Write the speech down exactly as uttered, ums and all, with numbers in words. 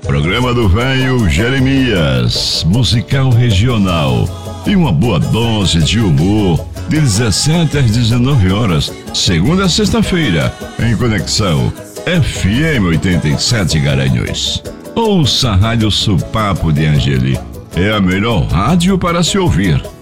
Programa do Velho Jeremias, musical regional e uma boa dose de humor, de dezessete às dezenove horas, segunda a sexta-feira, em Conexão F M oitenta e sete Garanhuns. Ouça a Rádio Supapo de Angeli, é a melhor rádio para se ouvir.